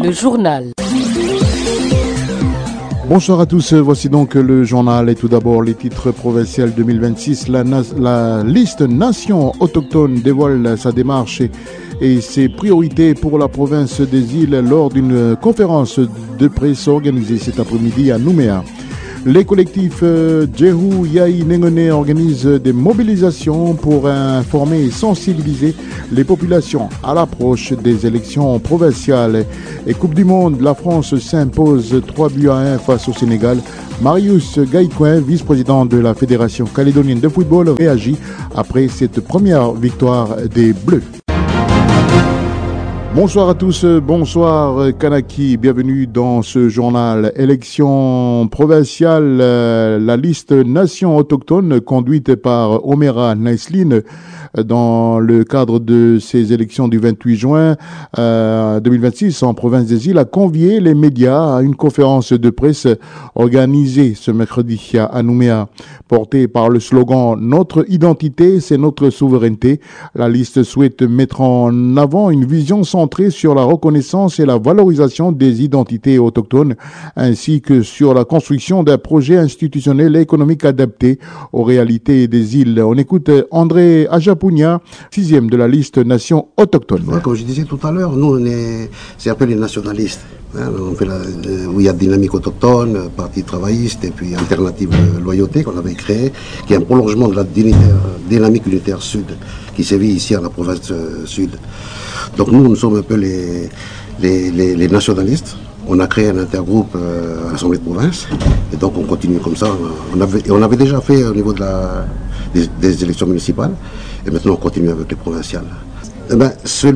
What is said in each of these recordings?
Le journal. Bonsoir à tous, voici donc le journal et tout d'abord les titres provinciaux 2026. La liste Nations autochtones dévoile sa démarche et ses priorités pour la province des îles lors d'une conférence de presse organisée cet après-midi à Nouméa. Les collectifs Djehu Yahi Nengone organisent des mobilisations pour informer et sensibiliser les populations à l'approche des élections provinciales. Et Coupe du Monde, la France s'impose 3-1 face au Sénégal. Marius Gaïcoin, vice-président de la Fédération calédonienne de football, réagit après cette première victoire des Bleus. Bonsoir à tous, bonsoir Kanaki, bienvenue dans ce journal. Élection provinciale, la liste Nations autochtones conduite par Omera Naisline dans le cadre de ces élections du 28 juin 2026 en province des îles a convié les médias à une conférence de presse organisée ce mercredi à Nouméa, portée par le slogan « Notre identité, c'est notre souveraineté ». La liste souhaite mettre en avant une vision centrée sur la reconnaissance et la valorisation des identités autochtones, ainsi que sur la construction d'un projet institutionnel et économique adapté aux réalités des îles. On écoute André Ajapounia, 6e de la liste Nations autochtones. Ouais, comme je disais tout à l'heure, nous, c'est un peu les nationalistes. On fait où il y a Dynamique autochtone, Parti travailliste et puis Alternative Loyauté qu'on avait créé, qui est un prolongement de la Dynamique unitaire sud qui sévit ici à la province sud. Donc nous sommes un peu les nationalistes. On a créé un intergroupe à l'Assemblée de province et donc on continue comme ça. On avait déjà fait au niveau des élections municipales et maintenant on continue avec les provinciales. C'est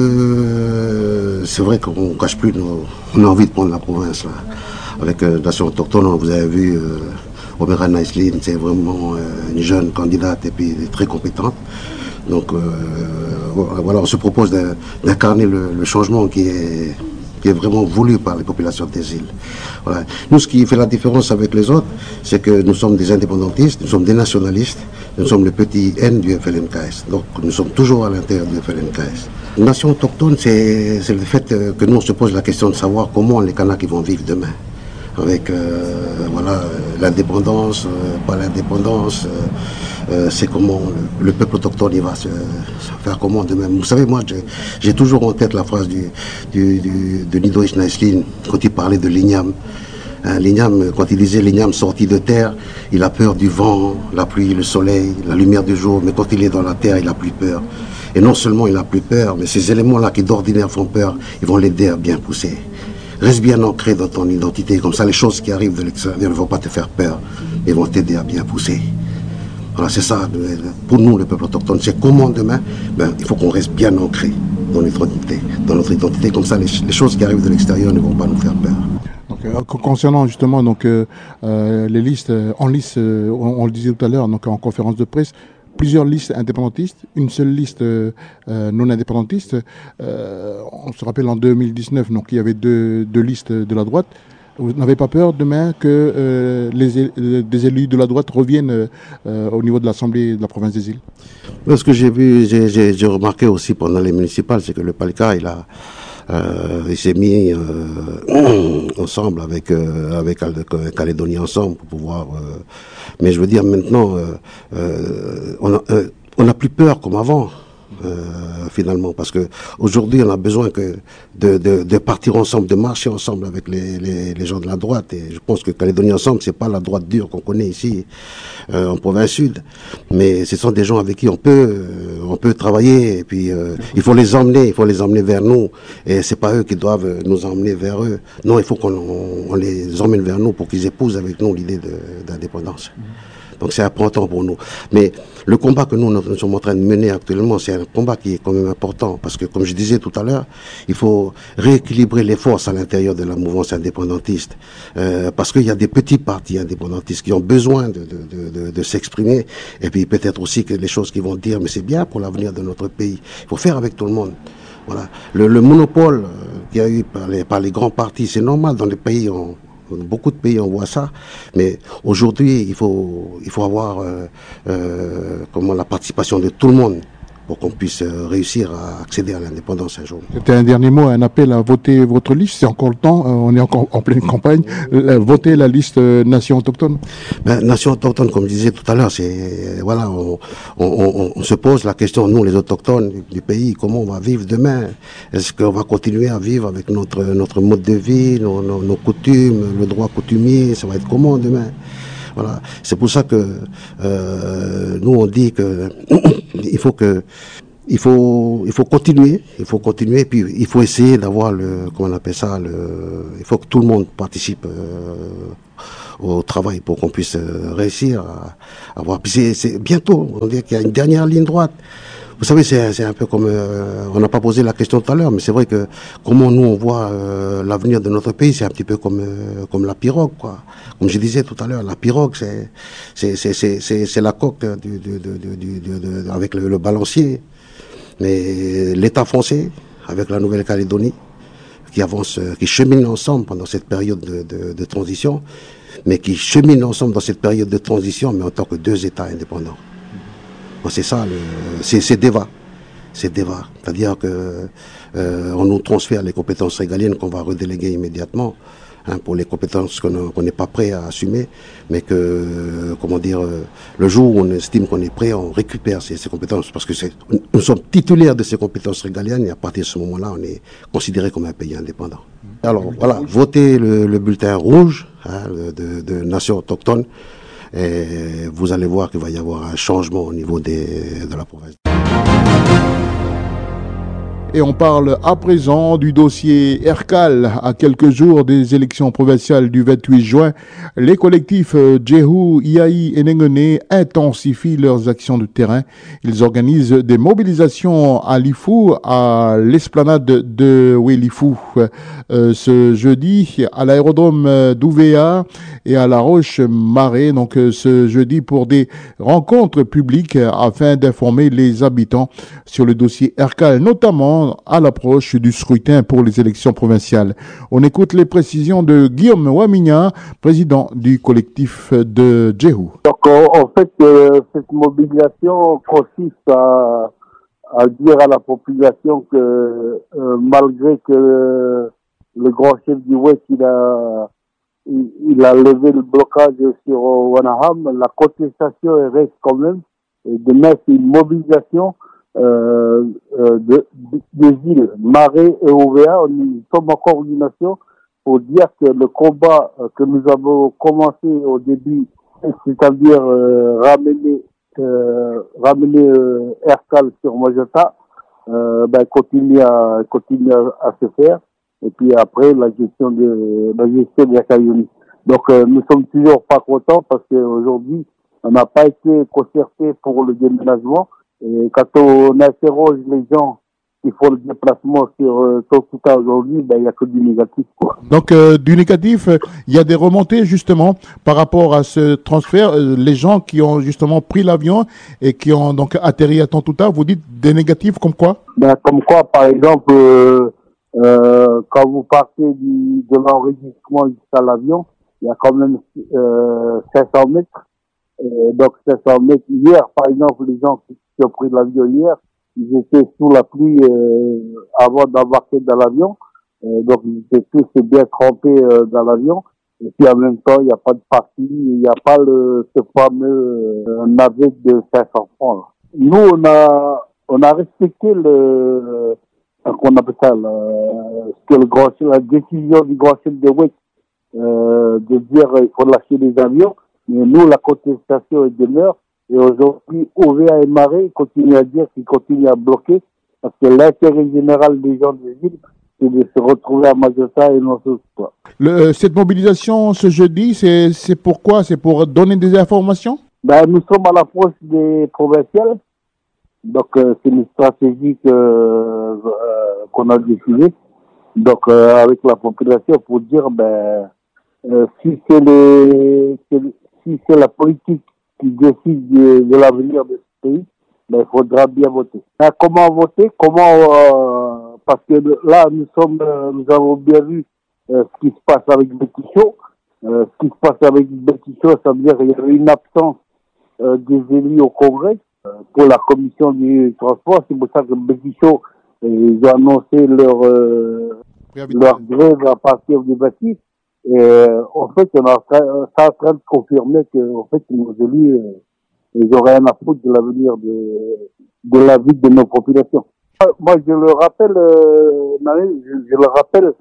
vrai qu'on ne cache plus, on a envie de prendre la province là. Avec Nation autochtone, vous avez vu Omera Naisline, c'est vraiment une jeune candidate et puis très compétente. Donc voilà, on se propose d'incarner le changement qui est vraiment voulu par les populations des îles. Voilà. Nous, ce qui fait la différence avec les autres, c'est que nous sommes des indépendantistes, nous sommes des nationalistes, nous sommes le petit N du FLNKS. Donc nous sommes toujours à l'intérieur du FLNKS. Nation autochtone, c'est le fait que nous on se pose la question de savoir comment les Kanaks vont vivre demain. Avec l'indépendance, pas l'indépendance, c'est comment le peuple autochtone il va se faire comment demain. Vous savez, moi j'ai toujours en tête la phrase de Nidoïch Naisline quand il parlait de l'igname. L'igname, quand il disait l'igname sorti de terre, il a peur du vent, la pluie, le soleil, la lumière du jour, mais quand il est dans la terre, il n'a plus peur. Et non seulement il n'a plus peur, mais ces éléments-là qui d'ordinaire font peur, ils vont l'aider à bien pousser. Reste bien ancré dans ton identité, comme ça les choses qui arrivent de l'extérieur ne vont pas te faire peur, mais vont t'aider à bien pousser. Voilà, c'est ça, pour nous, le peuple autochtone, c'est comment demain, il faut qu'on reste bien ancré dans notre identité, comme ça les choses qui arrivent de l'extérieur ne vont pas nous faire peur. Donc, concernant justement les listes, on le disait tout à l'heure, donc en conférence de presse, plusieurs listes indépendantistes, une seule liste non indépendantiste. On se rappelle en 2019, donc il y avait deux listes de la droite. Vous n'avez pas peur demain que des élus de la droite reviennent au niveau de l'Assemblée de la province des îles? Ce que j'ai vu, j'ai remarqué aussi pendant les municipales, c'est que le PALCA, il s'est mis ensemble avec Calédonie ensemble pour pouvoir. Mais je veux dire maintenant, on n'a plus peur comme avant. Finalement, parce que aujourd'hui on a besoin de partir ensemble, de marcher ensemble avec les gens de la droite, et je pense que Calédonie ensemble, c'est pas la droite dure qu'on connaît ici en province sud, mais ce sont des gens avec qui on peut travailler, et puis il faut les emmener vers nous, et c'est pas eux qui doivent nous emmener vers eux. Non, il faut qu'on les emmène vers nous pour qu'ils épousent avec nous l'idée d'indépendance. Donc c'est important pour nous. Mais le combat que nous sommes en train de mener actuellement, c'est un combat qui est quand même important. Parce que, comme je disais tout à l'heure, il faut rééquilibrer les forces à l'intérieur de la mouvance indépendantiste. Parce qu'il y a des petits partis indépendantistes qui ont besoin de s'exprimer. Et puis peut-être aussi que les choses qu'ils vont dire, mais c'est bien pour l'avenir de notre pays. Il faut faire avec tout le monde. Voilà. Le monopole qu'il y a eu par les grands partis, c'est normal dans les pays... Beaucoup de pays on voit ça, mais aujourd'hui il faut avoir la participation de tout le monde pour qu'on puisse réussir à accéder à l'indépendance un jour. C'était un dernier mot, un appel à voter votre liste. C'est encore le temps, on est encore en pleine campagne. Voter la liste Nation autochtone. Nation autochtone, comme je disais tout à l'heure, c'est voilà, on se pose la question, nous les autochtones du pays, comment on va vivre demain? Est-ce qu'on va continuer à vivre avec notre mode de vie, nos coutumes, le droit coutumier? Ça va être comment demain? Voilà, c'est pour ça que nous on dit que il faut continuer, puis il faut essayer d'avoir comment on appelle ça, il faut que tout le monde participe au travail pour qu'on puisse réussir à avoir. Puis c'est bientôt, on dit qu'il y a une dernière ligne droite. Vous savez, c'est un peu comme, on n'a pas posé la question tout à l'heure, mais c'est vrai que comment nous on voit l'avenir de notre pays, c'est un petit peu comme la pirogue, quoi. Comme je disais tout à l'heure, la pirogue, c'est la coque avec le balancier. Mais l'État français, avec la Nouvelle-Calédonie, qui avance, qui chemine ensemble pendant cette période de transition, mais qui cheminent ensemble dans cette période de transition, mais en tant que deux États indépendants. Bon, c'est ça, c'est DEVA. C'est DEVA. C'est-à-dire que on nous transfère les compétences régaliennes qu'on va redéléguer immédiatement, hein, pour les compétences qu'on n'est pas prêt à assumer, mais que, comment dire, le jour où on estime qu'on est prêt, on récupère ces compétences, parce que nous sommes titulaires de ces compétences régaliennes, et à partir de ce moment-là, on est considéré comme un pays indépendant. Alors voilà, votez le bulletin rouge, hein, de Nation autochtone, et vous allez voir qu'il va y avoir un changement au niveau de la province. Et on parle à présent du dossier Erkal. À quelques jours des élections provinciales du 28 juin, les collectifs Djehu, Iai et Nengene intensifient leurs actions de terrain. Ils organisent des mobilisations à Lifou, à l'esplanade de Lifou, ce jeudi, à l'aérodrome d'Ouvéa et à La Roche-Marais, donc ce jeudi, pour des rencontres publiques afin d'informer les habitants sur le dossier Erkal, notamment à l'approche du scrutin pour les élections provinciales. On écoute les précisions de Guillaume Waminia, président du collectif de Djehu. Donc en fait, cette mobilisation consiste à dire à la population que malgré que le grand chef du Ouest il a levé le blocage sur Wanaham, la contestation reste quand même. Et demain, c'est une mobilisation des îles Marais et Ouvéa. Nous sommes en coordination pour dire que le combat que nous avons commencé au début, c'est-à-dire ramener Erkal sur Majota, continue à se faire. Et puis après la gestion de la Caïonie. Donc nous sommes toujours pas contents parce qu'aujourd'hui on n'a pas été concerté pour le déménagement. Et quand on interroge les gens qui font le déplacement sur Tokuta aujourd'hui, il n'y a que du négatif, quoi. Donc du négatif, il y a des remontées justement par rapport à ce transfert. Les gens qui ont justement pris l'avion et qui ont donc atterri à Tokuta, vous dites des négatifs comme quoi? Comme quoi, par exemple, quand vous partez de l'enregistrement jusqu'à l'avion, il y a quand même 500 mètres. Donc 500 mètres. Hier, par exemple, les gens qui ont pris l'avion hier, ils étaient sous la pluie avant d'embarquer dans l'avion. Donc ils étaient tous bien trempés dans l'avion. Et puis en même temps, il n'y a pas de partie, il n'y a pas ce fameux navette de 500 francs. Là. Nous, on a respecté qu'on appelle ça, la décision du grand chef de Ouest de dire il faut lâcher les avions. Mais nous, la contestation demeure. Et aujourd'hui, OVA et Marais continuent à dire qu'ils continuent à bloquer parce que l'intérêt général des gens des îles, c'est de se retrouver à Majota et non pas. Cette mobilisation ce jeudi, c'est pourquoi? C'est pour donner des informations? Nous sommes à l'approche des provinciales. Donc, c'est une stratégie qu'on a décidée. Donc, avec la population pour dire, si c'est la politique qui décide de l'avenir de ce pays, il faudra bien voter. Comment voter? Parce que là, nous avons bien vu ce qui se passe avec Bétichot. Ce qui se passe avec Bétichot, ça veut dire qu'il y a une absence des élus au Congrès. pour la commission du transport. C'est pour ça que Bétichot, ils ont annoncé leur grève à partir du 26. Et en fait, ça est en train de confirmer que en fait, nos élus, ils ont rien à foutre de l'avenir de la vie de nos populations. Moi, je le rappelle, je le rappelle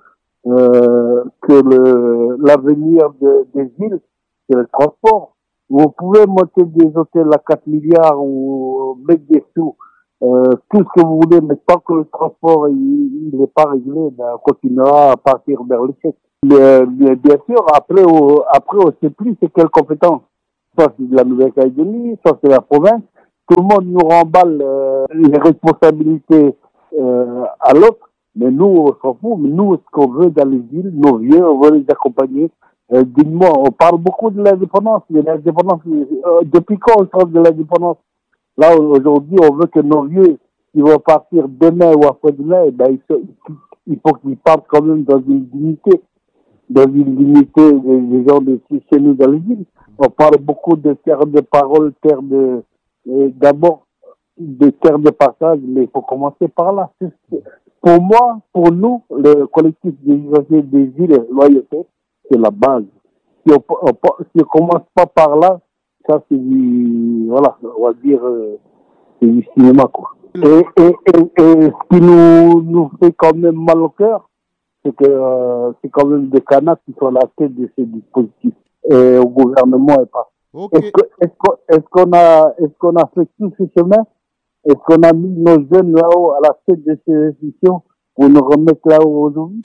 que l'avenir des îles, c'est le transport. Vous pouvez monter des hôtels à 4 milliards ou mettre des sous, tout ce que vous voulez, mais tant que le transport il n'est pas réglé, ben, on continuera à partir vers l'échec. Mais bien sûr, après, on ne sait plus c'est quelle compétence. Soit c'est de la Nouvelle-Calédonie, soit c'est la province. Tout le monde nous remballe les responsabilités à l'autre. Mais nous, on s'en fout. Mais nous, ce qu'on veut dans les îles, nos vieux, on veut les accompagner. Dis-moi, on parle beaucoup de l'indépendance. Mais l'indépendance, depuis quand on parle de l'indépendance? Là, aujourd'hui, on veut que nos vieux, qui vont partir demain ou après-demain, eh ben, il faut qu'ils partent quand même dans une dignité. Dans une dignité des gens de chez nous dans les îles. On parle beaucoup de terres de parole, d'abord, de terres de partage, mais il faut commencer par là. Pour moi, pour nous, le collectif des usagers des îles et loyauté, c'est la base. Si on commence pas par là, ça c'est du, voilà, on va dire, c'est du cinéma, quoi. Et ce qui nous fait quand même mal au cœur, c'est que c'est quand même des canards qui sont à la tête de ces dispositifs. Et au gouvernement est pas. Okay. Est-ce qu'on a fait tout ce chemin? Est-ce qu'on a mis nos jeunes là-haut à la tête de ces institutions pour nous remettre là-haut aujourd'hui?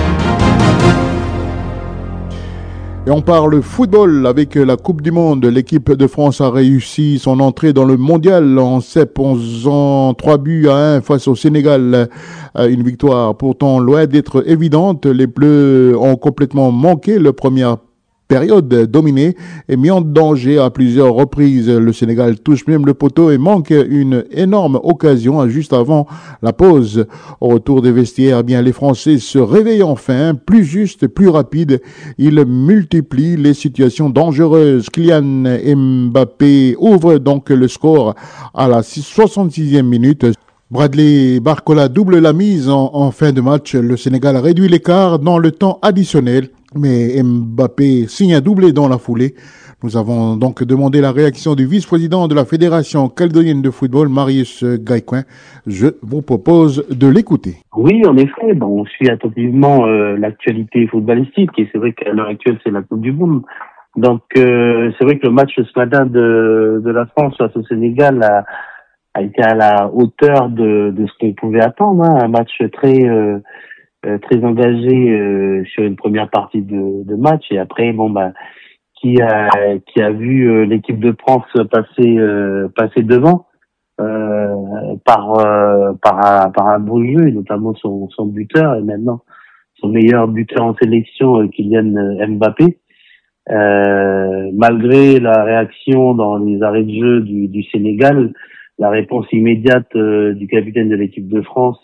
Et on parle football avec la Coupe du Monde. L'équipe de France a réussi son entrée dans le mondial en posant 3 buts à 1 face au Sénégal. Une victoire pourtant loin d'être évidente. Les Bleus ont complètement manqué la première période dominée et mis en danger à plusieurs reprises. Le Sénégal touche même le poteau et manque une énorme occasion juste avant la pause. Au retour des vestiaires, bien les Français se réveillent enfin, plus juste, plus rapide. Ils multiplient les situations dangereuses. Kylian Mbappé ouvre donc le score à la 66e minute. Bradley Barcola double la mise en fin de match. Le Sénégal réduit l'écart dans le temps additionnel, mais Mbappé signe un doublé dans la foulée. Nous avons donc demandé la réaction du vice-président de la Fédération calédonienne de football, Marius Gaïcoin. Je vous propose de l'écouter. Oui, en effet, on suit attentivement l'actualité footballistique et c'est vrai qu'à l'heure actuelle, c'est la Coupe du Monde. Donc, c'est vrai que le match ce matin de la France face au Sénégal a été à la hauteur de ce qu'on pouvait attendre, hein. Un match très engagé sur une première partie de match et après qui a vu l'équipe de France passer devant par un beau jeu, notamment son buteur et maintenant son meilleur buteur en sélection, Kylian Mbappé. Malgré la réaction dans les arrêts de jeu du Sénégal, la réponse immédiate du capitaine de l'équipe de France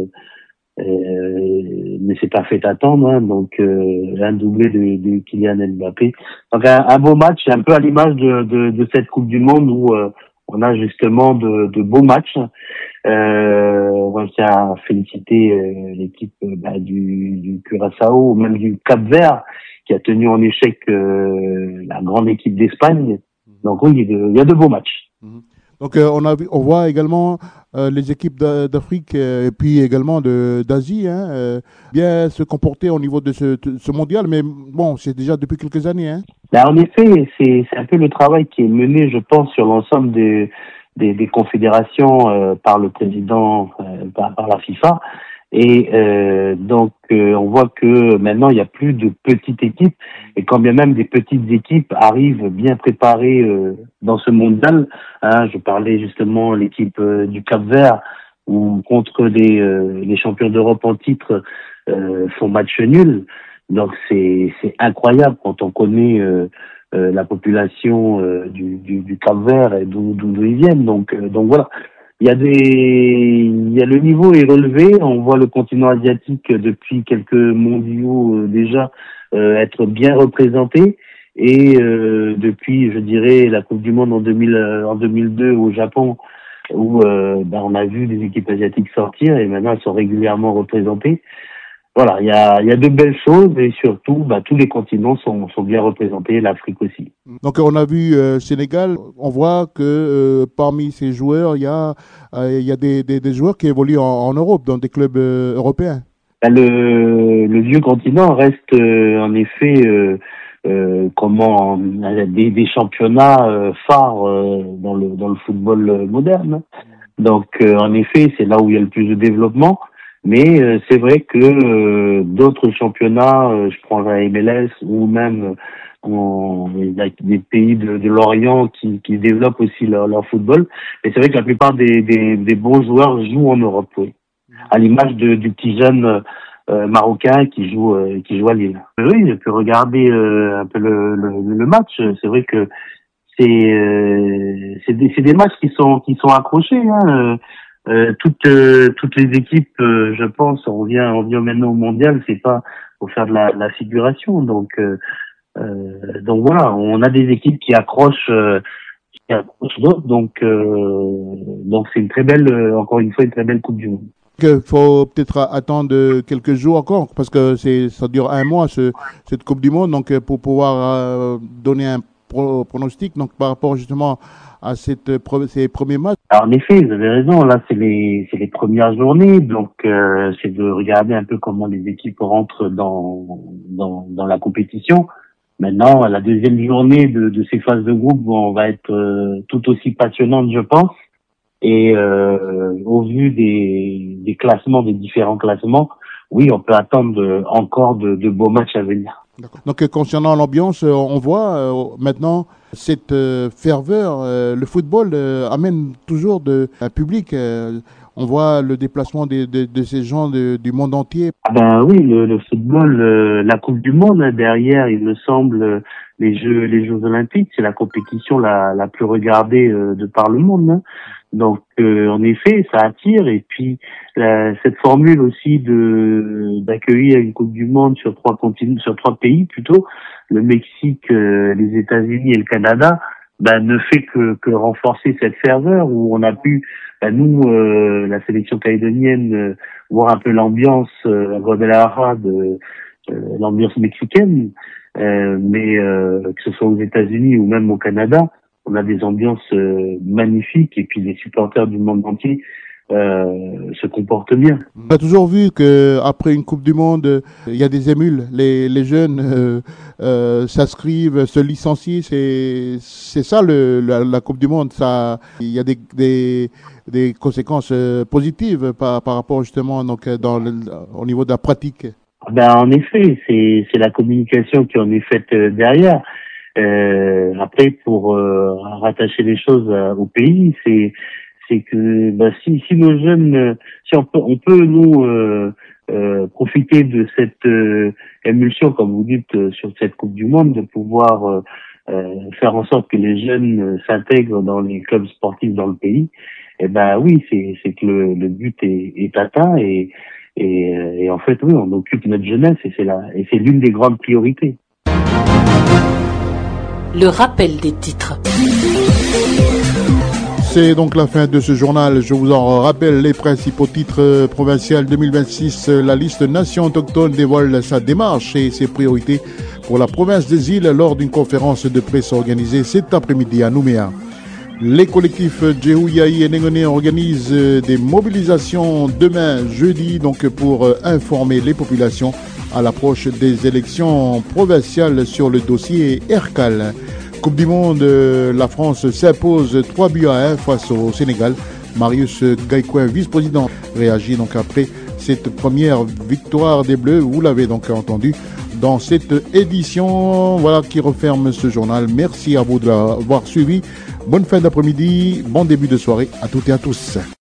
ne s'est pas fait attendre, hein. Donc un doublé de Kylian Mbappé. Donc un beau match, un peu à l'image de cette Coupe du Monde où on a justement de beaux matchs. On tient à féliciter l'équipe du Curaçao ou même du Cap-Vert qui a tenu en échec la grande équipe d'Espagne. Donc oui, il y a de beaux matchs. Donc on voit également les équipes d'Afrique et puis également d'Asie bien se comporter au niveau de ce mondial, mais bon, c'est déjà depuis quelques années. Hein. En effet, c'est un peu le travail qui est mené, je pense, sur l'ensemble des confédérations par le président, par la FIFA. Et donc on voit que maintenant il n'y a plus de petites équipes et quand bien même des petites équipes arrivent bien préparées dans ce mondial, hein, je parlais justement l'équipe du Cap-Vert où contre les champions d'Europe en titre font match nul. Donc c'est incroyable quand on connaît la population du Cap-Vert et d'où ils viennent. Donc voilà. Il y a le niveau est relevé. On voit le continent asiatique depuis quelques mondiaux déjà être bien représenté et depuis, je dirais, la Coupe du Monde en 2002 au Japon, où on a vu des équipes asiatiques sortir et maintenant elles sont régulièrement représentées. Voilà, il y a de belles choses et surtout, tous les continents sont bien représentés, l'Afrique aussi. Donc on a vu Sénégal, on voit que parmi ces joueurs, il y a des joueurs qui évoluent en Europe, dans des clubs européens. Le vieux continent reste en effet des championnats phares dans le football moderne. Donc en effet, c'est là où il y a le plus de développement. Mais c'est vrai que d'autres championnats, je prends la MLS ou même des pays de l'Orient qui développent aussi leur football. Mais c'est vrai que la plupart des bons joueurs jouent en Europe, oui. À l'image du petit jeune marocain qui joue à Lille. Oui, j'ai pu regarder un peu le match. C'est vrai que c'est des matchs qui sont accrochés, hein. Toutes les équipes, je pense, on vient maintenant au mondial, c'est pas pour faire de la figuration. Donc voilà, on a des équipes qui accrochent d'autres. Donc c'est une très belle, encore une fois, une très belle Coupe du Monde. Il faut peut-être attendre quelques jours encore, parce que ça dure un mois, cette Coupe du Monde, donc pour pouvoir donner un pronostic, donc par rapport justement à ces premiers matchs. Alors, en effet, vous avez raison, là c'est les premières journées, donc c'est de regarder un peu comment les équipes rentrent dans la compétition. Maintenant, la deuxième journée de ces phases de groupe va être tout aussi passionnante, je pense. Et au vu des classements, des différents classements, oui, on peut attendre encore de beaux matchs à venir. Donc concernant l'ambiance, on voit maintenant cette ferveur. Le football amène toujours un public. On voit le déplacement de ces gens du monde entier. Oui, le football, la Coupe du Monde, derrière, il me semble, les Jeux Olympiques, c'est la compétition la plus regardée de par le monde, hein. Donc en effet, ça attire. Et puis cette formule aussi d'accueillir une Coupe du Monde sur trois pays plutôt, le Mexique, les États-Unis et le Canada, ne fait que renforcer cette ferveur où on a pu, nous, la sélection calédonienne, voir un peu l'ambiance Guadalajara l'ambiance mexicaine, mais que ce soit aux États-Unis ou même au Canada, on a des ambiances magnifiques et puis les supporters du monde entier se comportent bien. On a toujours vu qu'après une Coupe du Monde, il y a des émules. Les jeunes s'inscrivent, se licencient. C'est ça la Coupe du Monde. Il y a des conséquences positives par rapport justement donc au niveau de la pratique. En effet, c'est la communication qui en est faite derrière. Après, pour rattacher les choses au pays, c'est que si nos jeunes, si on peut nous profiter de cette émulsion, comme vous dites, sur cette Coupe du Monde, de pouvoir faire en sorte que les jeunes s'intègrent dans les clubs sportifs dans le pays, oui, c'est que le but est atteint et en fait, oui, on occupe notre jeunesse et c'est l'une des grandes priorités. Le rappel des titres. C'est donc la fin de ce journal. Je vous en rappelle les principaux titres provinciaux 2026. La liste Nations autochtones dévoile sa démarche et ses priorités pour la province des îles lors d'une conférence de presse organisée cet après-midi à Nouméa. Les collectifs Djehouyaï et Nengoné organisent des mobilisations demain, jeudi, donc pour informer les populations à l'approche des élections provinciales sur le dossier ERCAL. Coupe du Monde, la France s'impose 3-1 face au Sénégal. Marius Gaïcoin, vice-président, réagit donc après cette première victoire des Bleus. Vous l'avez donc entendu dans cette édition. Voilà qui referme ce journal. Merci à vous de l'avoir suivi. Bonne fin d'après-midi, bon début de soirée à toutes et à tous.